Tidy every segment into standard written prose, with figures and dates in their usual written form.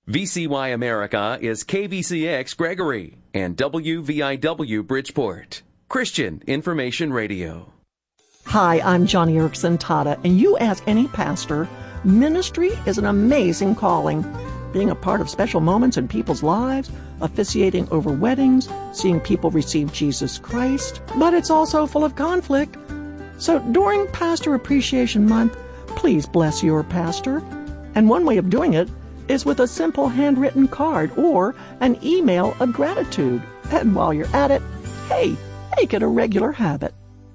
VCY America is KVCX Gregory and WVIW Bridgeport. Christian Information Radio. Hi, I'm Johnny Erickson Tata, and you ask any pastor, ministry is an amazing calling. Being a part of special moments in people's lives, officiating over weddings, seeing people receive Jesus Christ, but it's also full of conflict. So during Pastor Appreciation Month, please bless your pastor. And one way of doing it is with a simple handwritten card or an email of gratitude. And while you're at it, hey, make it a regular habit.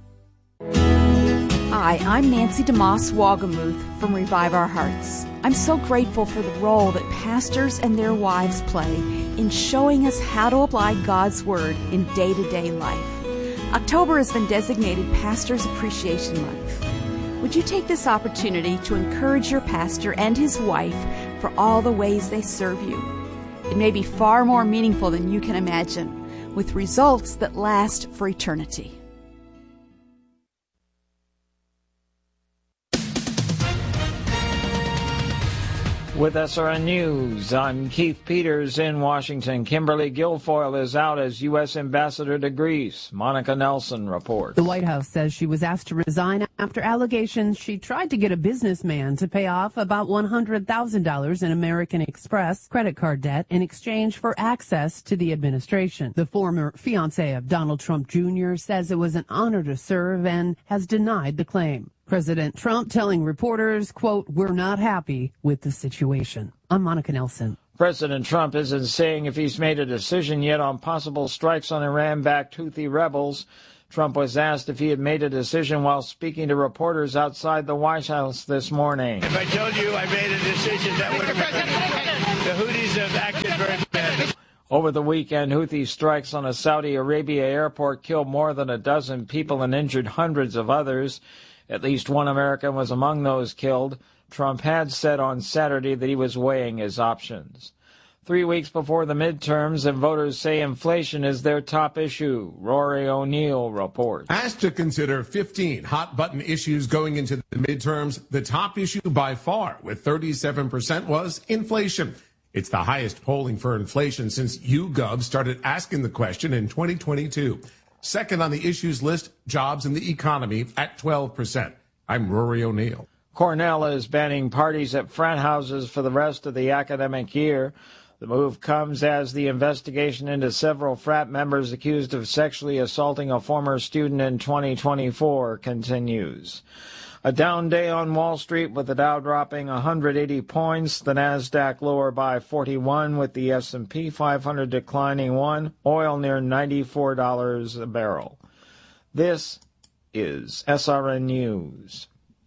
Hi, I'm Nancy DeMoss Wagamuth from Revive Our Hearts. I'm so grateful for the role that pastors and their wives play in showing us how to apply God's Word in day-to-day life. October has been designated Pastors Appreciation Month. Would you take this opportunity to encourage your pastor and his wife for all the ways they serve you? It may be far more meaningful than you can imagine, with results that last for eternity. With SRN News, I'm Keith Peters in Washington. Kimberly Guilfoyle is out as U.S. Ambassador to Greece. Monica Nelson reports. The White House says she was asked to resign after allegations she tried to get a businessman to pay off about $100,000 in American Express credit card debt in exchange for access to the administration. The former fiancé of Donald Trump Jr. says it was an honor to serve and has denied the claim. President Trump telling reporters, quote, "We're not happy with the situation." I'm Monica Nelson. President Trump isn't saying if he's made a decision yet on possible strikes on Iran-backed Houthi rebels. Trump was asked if he had made a decision while speaking to reporters outside the White House this morning. If I told you I made a decision, that would have the Houthis have acted very badly. Over the weekend, Houthi strikes on a Saudi Arabia airport killed more than a dozen people and injured hundreds of others. At least one American was among those killed. Trump had said on Saturday that he was weighing his options. 3 weeks before the midterms, and voters say inflation is their top issue. Rory O'Neill reports. Asked to consider 15 hot-button issues going into the midterms, the top issue by far, with 37%, was inflation. It's the highest polling for inflation since YouGov started asking the question in 2022. Second on the issues list, jobs and the economy at 12%. I'm Rory O'Neill. Cornell is banning parties at frat houses for the rest of the academic year. The move comes as the investigation into several frat members accused of sexually assaulting a former student in 2024 continues. A down day on Wall Street with the Dow dropping 180 points, the Nasdaq lower by 41 with the S&P 500 declining 1, oil near $94 a barrel. This is SRN News.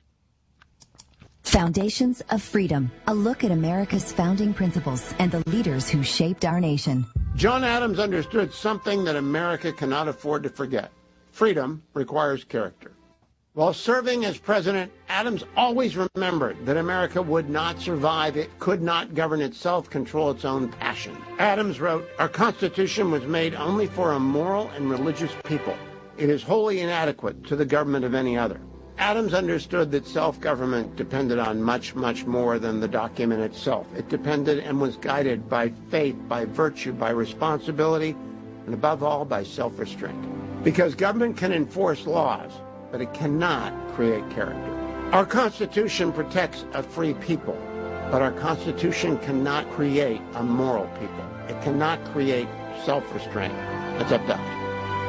Foundations of Freedom, a look at America's founding principles and the leaders who shaped our nation. John Adams understood something that America cannot afford to forget. Freedom requires character. While serving as president, Adams always remembered that America would not survive. It could not govern itself, control its own passion. Adams wrote, "Our Constitution was made only for a moral and religious people. It is wholly inadequate to the government of any other." Adams understood that self-government depended on much, much more than the document itself. It depended and was guided by faith, by virtue, by responsibility, and above all, by self-restraint. Because government can enforce laws, but it cannot create character. Our Constitution protects a free people, but our Constitution cannot create a moral people. It cannot create self-restraint. That's up to us.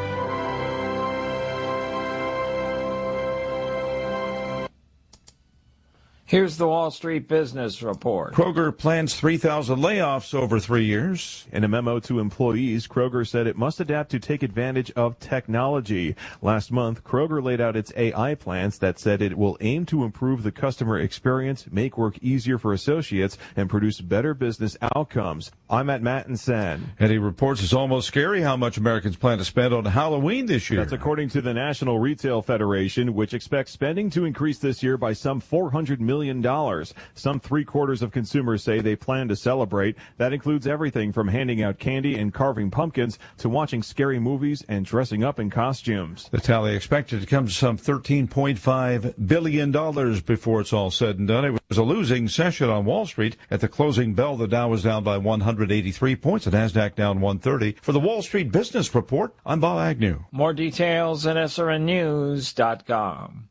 Here's the Wall Street Business Report. Kroger plans 3,000 layoffs over 3 years. In a memo to employees, Kroger said it must adapt to take advantage of technology. Last month, Kroger laid out its AI plans that said it will aim to improve the customer experience, make work easier for associates, and produce better business outcomes. I'm at Mattinson. And he reports it's almost scary how much Americans plan to spend on Halloween this year. That's according to the National Retail Federation, which expects spending to increase this year by some $400 million billion. Some 3/4 of consumers say they plan to celebrate. That includes everything from handing out candy and carving pumpkins to watching scary movies and dressing up in costumes. The tally expected to come to some $13.5 billion before it's all said and done. It was a losing session on Wall Street. At the closing bell, the Dow was down by 183 points. The NASDAQ down 130. For the Wall Street Business Report, I'm Bob Agnew. More details at srnnews.com.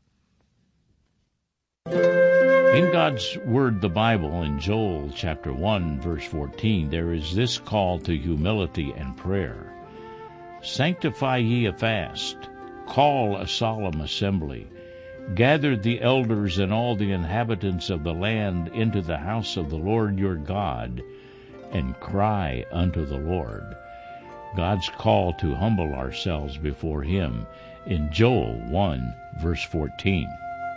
In God's Word, the Bible, in Joel chapter 1, verse 14, there is this call to humility and prayer. Sanctify ye a fast, call a solemn assembly, gather the elders and all the inhabitants of the land into the house of the Lord your God, and cry unto the Lord. God's call to humble ourselves before Him in Joel 1, verse 14.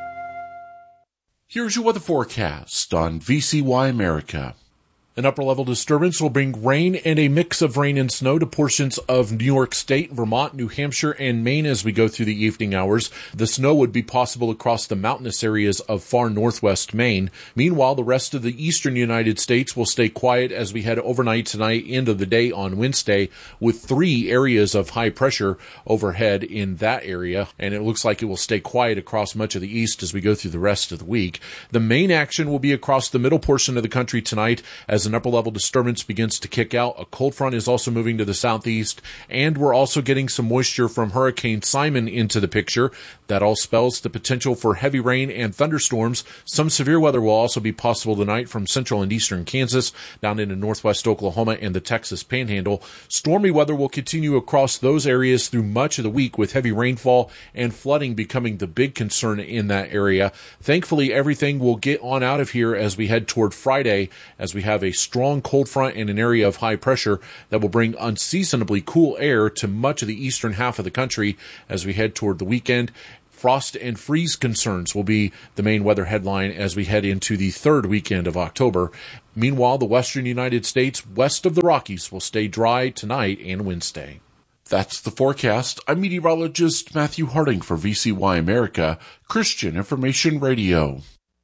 Here's your weather forecast on VCY America. An upper-level disturbance will bring rain and a mix of rain and snow to portions of New York State, Vermont, New Hampshire, and Maine as we go through the evening hours. The snow would be possible across the mountainous areas of far northwest Maine. Meanwhile, the rest of the eastern United States will stay quiet as we head overnight tonight into the day on Wednesday, with 3 areas of high pressure overhead in that area, and it looks like it will stay quiet across much of the east as we go through the rest of the week. The main action will be across the middle portion of the country tonight as an upper-level disturbance begins to kick out. A cold front is also moving to the southeast, and we're also getting some moisture from Hurricane Simon into the picture. That all spells the potential for heavy rain and thunderstorms. Some severe weather will also be possible tonight from central and eastern Kansas down into northwest Oklahoma and the Texas Panhandle. Stormy weather will continue across those areas through much of the week, with heavy rainfall and flooding becoming the big concern in that area. Thankfully, everything will get on out of here as we head toward Friday, as we have a strong cold front and an area of high pressure that will bring unseasonably cool air to much of the eastern half of the country as we head toward the weekend. Frost and freeze concerns will be the main weather headline as we head into the third weekend of October. Meanwhile, the western United States west of the Rockies will stay dry tonight and Wednesday. That's the forecast. I'm meteorologist Matthew Harding for VCY America, Christian Information Radio.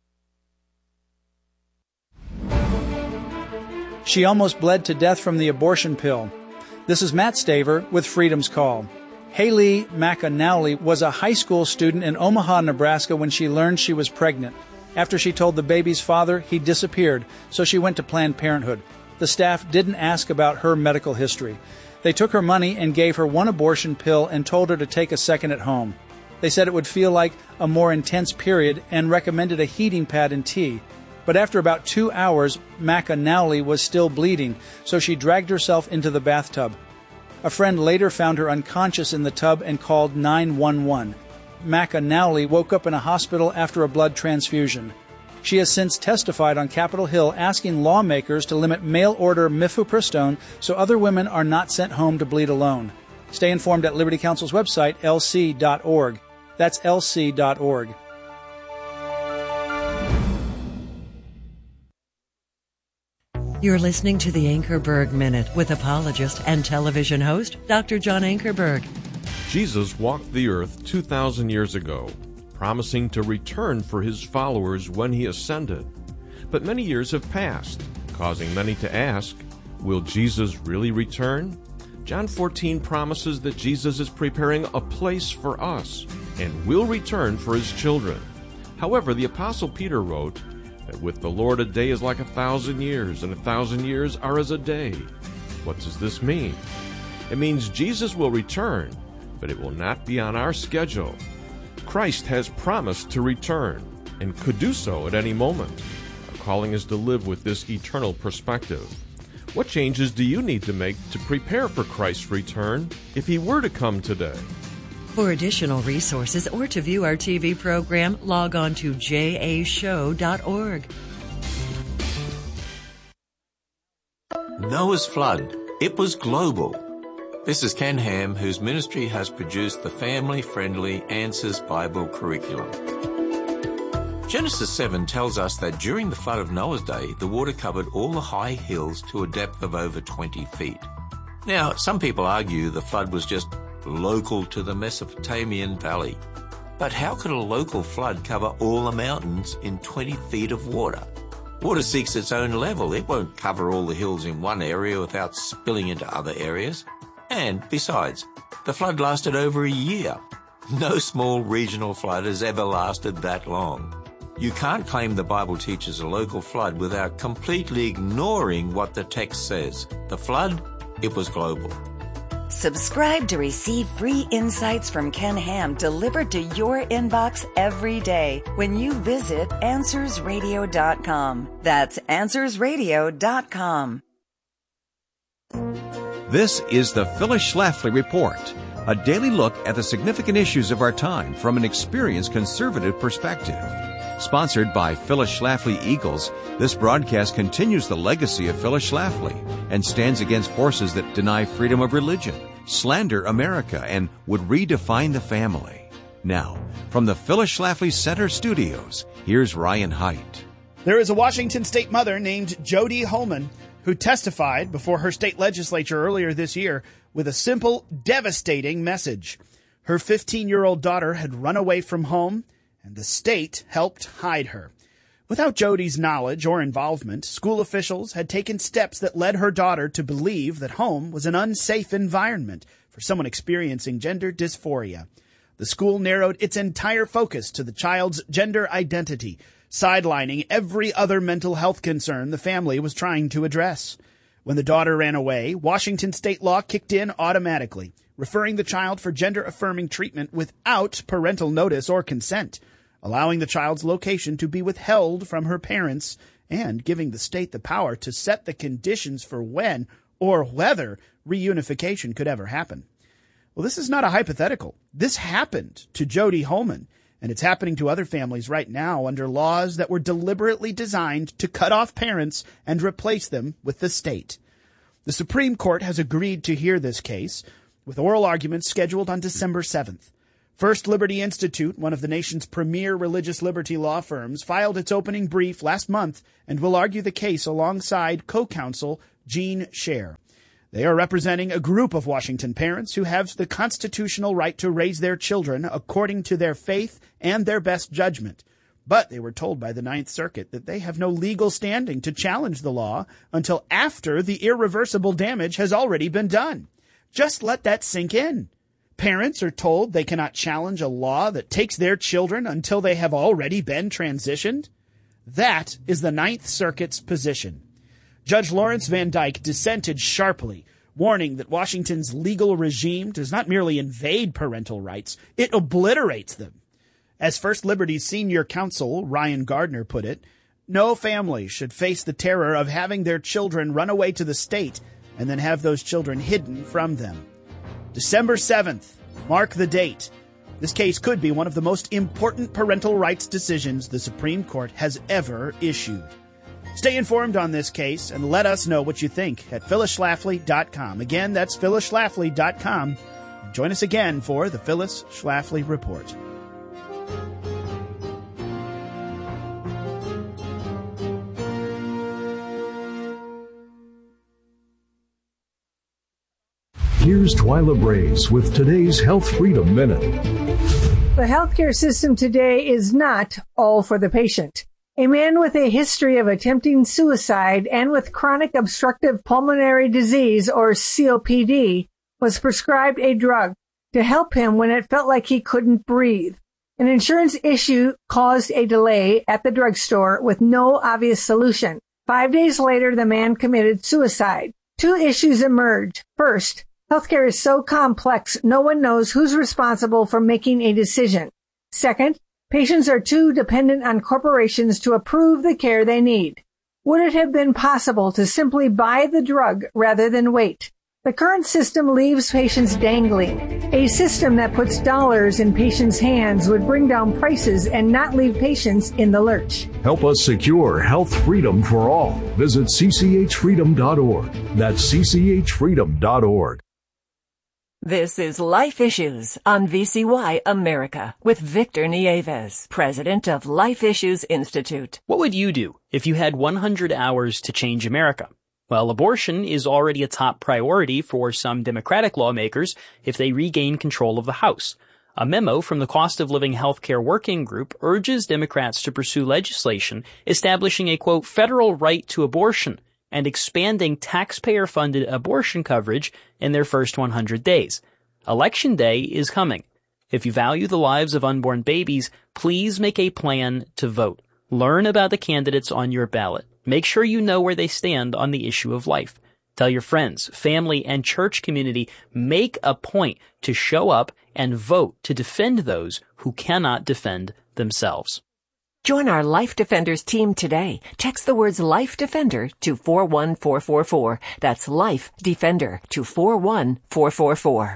She almost bled to death from the abortion pill. This is Matt Staver with Freedom's Call. Haley McAnally was a high school student in Omaha, Nebraska when she learned she was pregnant. After she told the baby's father, he disappeared, so she went to Planned Parenthood. The staff didn't ask about her medical history. They took her money and gave her 1 abortion pill and told her to take a second at home. They said it would feel like a more intense period and recommended a heating pad and tea. But after about 2 hours, McAnally was still bleeding, so she dragged herself into the bathtub. A friend later found her unconscious in the tub and called 911. McAnally woke up in a hospital after a blood transfusion. She has since testified on Capitol Hill asking lawmakers to limit mail-order mifepristone so other women are not sent home to bleed alone. Stay informed at Liberty Counsel's website, lc.org. That's lc.org. You're listening to the Ankerberg Minute with apologist and television host, Dr. John Ankerberg. Jesus walked the earth 2,000 years ago, promising to return for his followers when he ascended. But many years have passed, causing many to ask, will Jesus really return? John 14 promises that Jesus is preparing a place for us and will return for his children. However, the Apostle Peter wrote that with the Lord a day is like 1,000 years, and 1,000 years are as a day. What does this mean? It means Jesus will return, but it will not be on our schedule. Christ has promised to return, and could do so at any moment. Our calling is to live with this eternal perspective. What changes do you need to make to prepare for Christ's return if he were to come today? For additional resources or to view our TV program, log on to jashow.org. Noah's Flood. It was global. This is Ken Ham, whose ministry has produced the family-friendly Answers Bible curriculum. Genesis 7 tells us that during the flood of Noah's day, the water covered all the high hills to a depth of over 20 feet. Now, some people argue the flood was just local to the Mesopotamian valley. But how could a local flood cover all the mountains in 20 feet of water? Water seeks its own level. It won't cover all the hills in one area without spilling into other areas. And besides, the flood lasted over a year. No small regional flood has ever lasted that long. You can't claim the Bible teaches a local flood without completely ignoring what the text says. The flood, it was global. Subscribe to receive free insights from Ken Ham delivered to your inbox every day when you visit AnswersRadio.com. That's AnswersRadio.com. This is the Phyllis Schlafly Report, a daily look at the significant issues of our time from an experienced conservative perspective. Sponsored by Phyllis Schlafly Eagles, this broadcast continues the legacy of Phyllis Schlafly and stands against forces that deny freedom of religion, slander America, and would redefine the family. Now, from the Phyllis Schlafly Center Studios, here's Ryan Haidt. There is a Washington state mother named Jody Holman who testified before her state legislature earlier this year with a simple, devastating message. Her 15-year-old daughter had run away from home, and the state helped hide her. Without Jody's knowledge or involvement, school officials had taken steps that led her daughter to believe that home was an unsafe environment for someone experiencing gender dysphoria. The school narrowed its entire focus to the child's gender identity, sidelining every other mental health concern the family was trying to address. When the daughter ran away, Washington state law kicked in automatically, referring the child for gender-affirming treatment without parental notice or consent, allowing the child's location to be withheld from her parents, and giving the state the power to set the conditions for when or whether reunification could ever happen. Well, this is not a hypothetical. This happened to Jody Holman, and it's happening to other families right now under laws that were deliberately designed to cut off parents and replace them with the state. The Supreme Court has agreed to hear this case, with oral arguments scheduled on December 7th. First Liberty Institute, one of the nation's premier religious liberty law firms, filed its opening brief last month and will argue the case alongside co-counsel Jean Scher. They are representing a group of Washington parents who have the constitutional right to raise their children according to their faith and their best judgment. But they were told by the Ninth Circuit that they have no legal standing to challenge the law until after the irreversible damage has already been done. Just let that sink in. Parents are told they cannot challenge a law that takes their children until they have already been transitioned. That is the Ninth Circuit's position. Judge Lawrence Van Dyke dissented sharply, warning that Washington's legal regime does not merely invade parental rights, it obliterates them. As First Liberty's senior counsel, Ryan Gardner, put it, no family should face the terror of having their children run away to the state and then have those children hidden from them. December 7th, mark the date. This case could be one of the most important parental rights decisions the Supreme Court has ever issued. Stay informed on this case and let us know what you think at phyllisschlafly.com. Again, that's phyllisschlafly.com. Join us again for the Phyllis Schlafly Report. Here's Twyla Brace with today's Health Freedom Minute. The healthcare system today is not all for the patient. A man with a history of attempting suicide and with chronic obstructive pulmonary disease, or COPD, was prescribed a drug to help him when it felt like he couldn't breathe. An insurance issue caused a delay at the drugstore with no obvious solution. 5 days later, the man committed suicide. Two issues emerged. First, healthcare is so complex, no one knows who's responsible for making a decision. Second, patients are too dependent on corporations to approve the care they need. Would it have been possible to simply buy the drug rather than wait? The current system leaves patients dangling. A system that puts dollars in patients' hands would bring down prices and not leave patients in the lurch. Help us secure health freedom for all. Visit cchfreedom.org. That's cchfreedom.org. This is Life Issues on VCY America with Victor Nieves, president of Life Issues Institute. What would you do if you had 100 hours to change America? Well, abortion is already a top priority for some Democratic lawmakers if they regain control of the House. A memo from the Cost of Living Healthcare Working Group urges Democrats to pursue legislation establishing a, quote, federal right to abortion and expanding taxpayer-funded abortion coverage in their first 100 days. Election Day is coming. If you value the lives of unborn babies, please make a plan to vote. Learn about the candidates on your ballot. Make sure you know where they stand on the issue of life. Tell your friends, family, and church community, make a point to show up and vote to defend those who cannot defend themselves. Join our Life Defenders team today. Text the words Life Defender to 41444. That's Life Defender to 41444.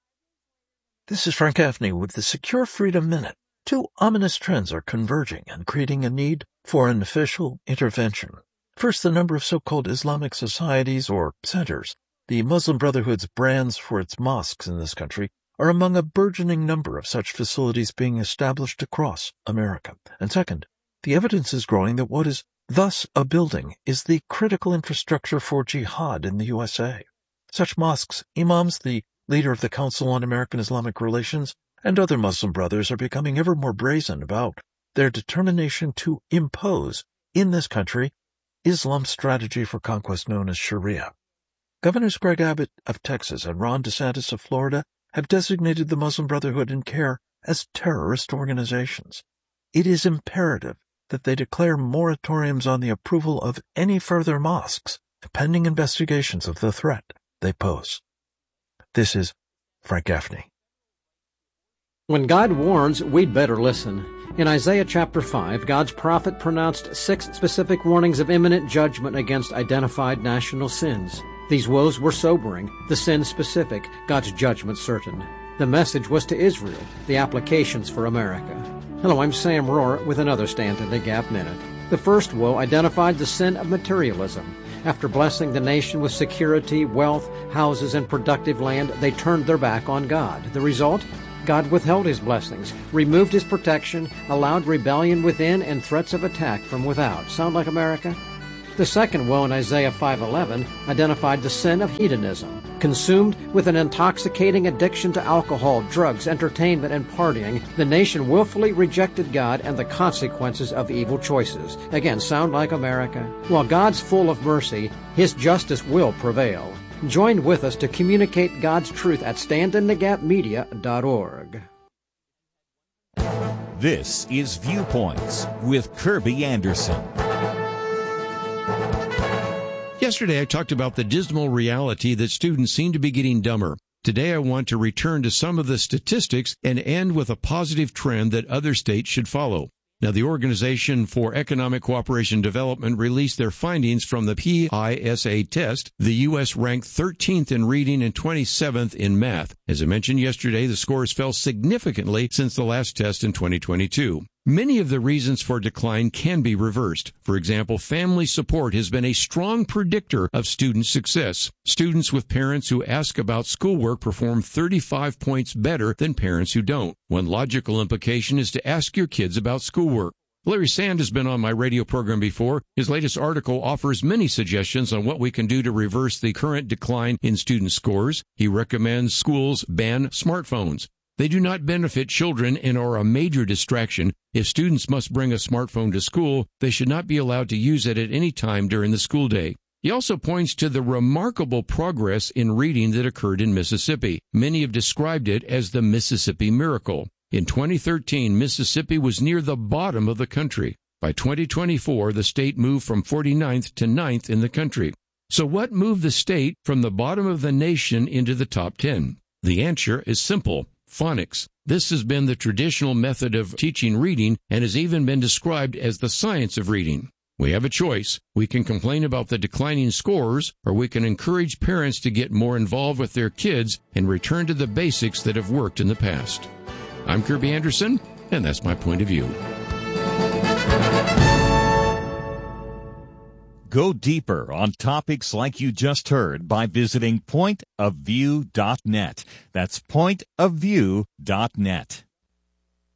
This is Frank Gaffney with the Secure Freedom Minute. Two ominous trends are converging and creating a need for an official intervention. First, the number of so-called Islamic societies or centers, the Muslim Brotherhood's brands for its mosques in this country, are among a burgeoning number of such facilities being established across America. And second, the evidence is growing that what is thus a building is the critical infrastructure for jihad in the USA. Such mosques, imams, the leader of the Council on American Islamic Relations, and other Muslim brothers are becoming ever more brazen about their determination to impose in this country Islam's strategy for conquest known as Sharia. Governors Greg Abbott of Texas and Ron DeSantis of Florida have designated the Muslim Brotherhood and CAIR as terrorist organizations. It is imperative that they declare moratoriums on the approval of any further mosques, pending investigations of the threat they pose. This is Frank Gaffney. When God warns, we'd better listen. In Isaiah chapter 5, God's prophet pronounced 6 specific warnings of imminent judgment against identified national sins. These woes were sobering, the sin specific, God's judgment certain. The message was to Israel, the applications for America. Hello, I'm Sam Rohr with another Stand in the Gap Minute. The first woe identified the sin of materialism. After blessing the nation with security, wealth, houses, and productive land, they turned their back on God. The result? God withheld his blessings, removed his protection, allowed rebellion within and threats of attack from without. Sound like America? The second woe in Isaiah 5:11 identified the sin of hedonism. Consumed with an intoxicating addiction to alcohol, drugs, entertainment, and partying, the nation willfully rejected God and the consequences of evil choices. Again, sound like America? While God's full of mercy, his justice will prevail. Join with us to communicate God's truth at standinthegapmedia.org. This is Viewpoints with Kirby Anderson. Yesterday, I talked about the dismal reality that students seem to be getting dumber. Today, I want to return to some of the statistics and end with a positive trend that other states should follow. Now, the Organization for Economic Cooperation and Development released their findings from the PISA test. The U.S. ranked 13th in reading and 27th in math. As I mentioned yesterday, the scores fell significantly since the last test in 2022. Many of the reasons for decline can be reversed. For example, family support has been a strong predictor of student success. Students with parents who ask about schoolwork perform 35 points better than parents who don't. One logical implication is to ask your kids about schoolwork. Larry Sand has been on my radio program before. His latest article offers many suggestions on what we can do to reverse the current decline in student scores. He recommends schools ban smartphones. They do not benefit children and are a major distraction. If students must bring a smartphone to school, they should not be allowed to use it at any time during the school day. He also points to the remarkable progress in reading that occurred in Mississippi. Many have described it as the Mississippi Miracle. In 2013, Mississippi was near the bottom of the country. By 2024, the state moved from 49th to 9th in the country. So what moved the state from the bottom of the nation into the top 10? The answer is simple. Phonics. This has been the traditional method of teaching reading and has even been described as the science of reading. We have a choice. We can complain about the declining scores, or we can encourage parents to get more involved with their kids and return to the basics that have worked in the past. I'm Kirby Anderson, and that's my point of view. Go deeper on topics like you just heard by visiting pointofview.net. That's pointofview.net.